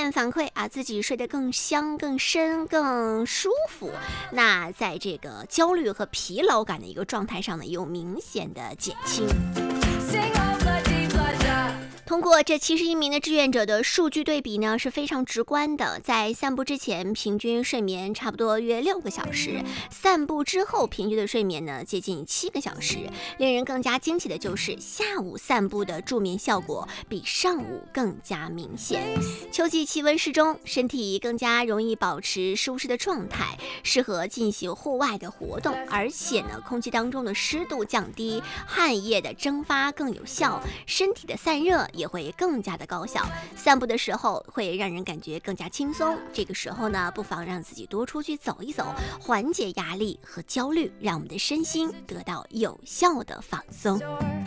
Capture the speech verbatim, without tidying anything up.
验反馈啊，自己睡得更香、更深、更舒服。那在这个焦虑和疲劳感的一个状态上呢，有明显的减轻。通过这七十一名的志愿者的数据对比呢，是非常直观的。在散步之前，平均睡眠差不多约六个小时；散步之后，平均的睡眠呢接近七个小时。令人更加惊奇的就是，下午散步的助眠效果比上午更加明显。秋季气温适中，身体更加容易保持舒适的状态，适合进行户外的活动。而且呢，空气当中的湿度降低，汗液的蒸发更有效，身体的散热也会更加的高效。散步的时候会让人感觉更加轻松，这个时候呢，不妨让自己多出去走一走，缓解压力和焦虑，让我们的身心得到有效的放松。